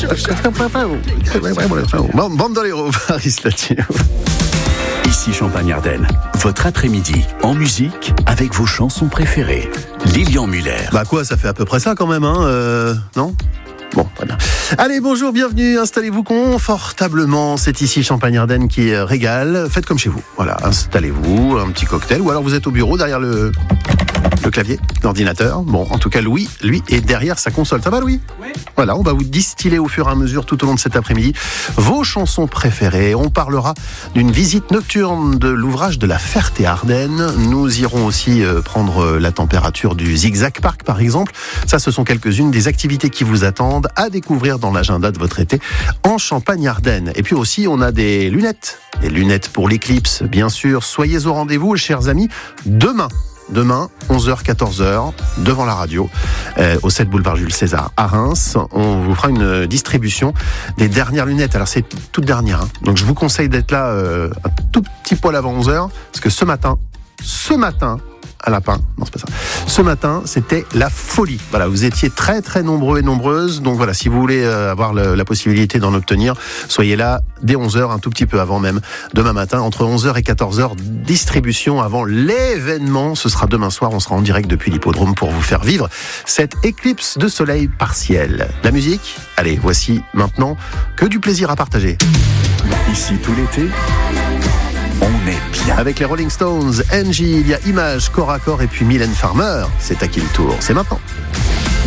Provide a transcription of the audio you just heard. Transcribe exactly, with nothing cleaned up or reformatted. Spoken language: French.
Bandolero, Paris Latino. Ici Champagne-Ardenne, votre après-midi en musique avec vos chansons préférées. Lilian Muller. Bah quoi, ça fait à peu près ça quand même, hein euh, non ? Bon, très bien. Allez, bonjour, bienvenue, installez-vous confortablement. C'est ici Champagne-Ardenne qui régale. Faites comme chez vous. Voilà, installez-vous, un petit cocktail, ou alors vous êtes au bureau derrière le, le clavier, l'ordinateur. Bon, en tout cas, Louis, lui, est derrière sa console. Ça va, Louis ? Oui. Voilà, on va vous distiller au fur et à mesure tout au long de cet après-midi vos chansons préférées. On parlera d'une visite nocturne de l'ouvrage de la Ferté-Ardenne. Nous irons aussi prendre la température du Zigzag Park, par exemple. Ça, ce sont quelques-unes des activités qui vous attendent à découvrir dans l'agenda de votre été en Champagne-Ardenne. Et puis aussi, on a des lunettes, des lunettes pour l'éclipse, bien sûr. Soyez au rendez-vous, chers amis, demain. Demain, onze heures quatorze heures, devant la radio, euh, au sept boulevard Jules César à Reims. On vous fera une distribution des dernières lunettes. Alors, c'est toute dernière. Hein. Donc, je vous conseille d'être là euh, un tout petit poil avant onze heures, parce que ce matin, ce matin, à Lapin, non c'est pas ça. Ce matin, c'était la folie. Voilà, vous étiez très très nombreux et nombreuses. Donc voilà, si vous voulez avoir le, la possibilité d'en obtenir, soyez là dès onze heures, un tout petit peu avant même, demain matin, entre onze heures et quatorze heures, distribution avant l'événement. Ce sera demain soir, on sera en direct depuis l'hippodrome pour vous faire vivre cette éclipse de soleil partielle. La musique, allez, voici maintenant que du plaisir à partager. Ici tout l'été, on est bien. Avec les Rolling Stones, Angie, il y a Image, Corps à Corps et puis Mylène Farmer. C'est à qui le tour ? C'est maintenant.